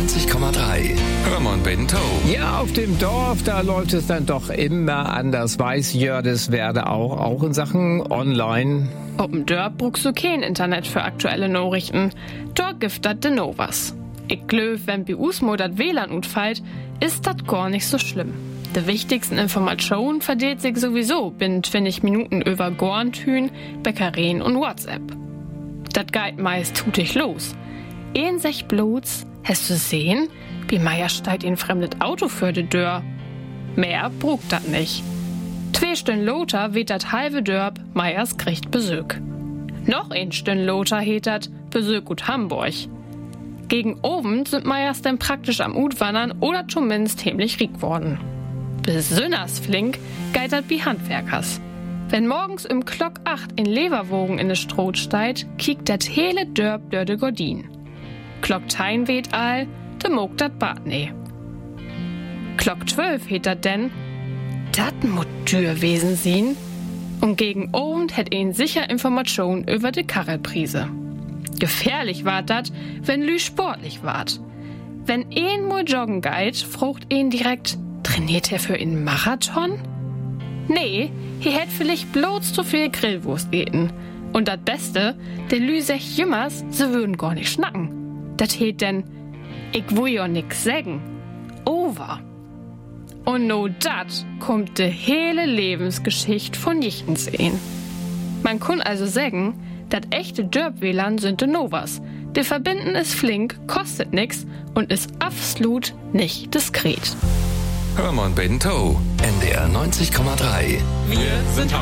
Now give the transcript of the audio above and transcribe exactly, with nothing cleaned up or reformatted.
neunzig Komma drei. Hermann Bento. Ja, auf dem Dorf, da läuft es dann doch immer anders. Weiß Jördis werde auch, auch in Sachen Online. Op dem Dorf brauchst du kein Internet für aktuelle Nachrichten. Dort gibt dat de no was. Ich glaub, wenn bei uns mal dat W L A N utfällt, ist dat gar nicht so schlimm. Die wichtigsten Informationen verdeelt sich sowieso binnen zwanzig Minuten über Gorntüen, Bäckereien und WhatsApp. Dat geht meist tutig los. Ein sech bloß, hast du sehen, wie Meier steigt ein fremdes Auto für de Dörr. Mehr brugt dat nicht. Zwei Stunden loter weht dat halbe Dörp, Meiers kriegt Besuch. Noch ein Stunden loter heet dat Besuch ut Hamburg. Gegen oben sind Meiers denn praktisch am Utwandern oder zumindest himmlich riek worden. Besonders flink geht dat bi Handwerkers. Wenn morgens um Klock acht in Leverwogen in de Stroh steigt, kiekt dat hele Dörp dör de Gordin. Klock tein weht all, de mogt dat Bad ne. Klock zwölf heet dat denn, dat mut Tür wesen sien. Und gegen Abend hätt een sicher Information über de Karrelprise. Gefährlich wart dat, wenn lü sportlich wart. Wenn een mal joggen geht, frucht een direkt, trainiert er für einen Marathon? Nee, hier hätt vielleicht bloß zu viel Grillwurst eten. Und dat Beste, de lü sech Jümmers, sie würden gar nicht schnacken. Dat heet denn, ich will ja nix sägen. Over. Und no dat kommt de hele Lebensgeschichte von jichtens een. Man kann also sagen, dat echte Dörp-W L A N sind de Novas. De Verbinden ist flink, kostet nix und ist absolut nicht diskret. Hermann Bento. N D R neunzig Komma drei. Wir sind Hamburg.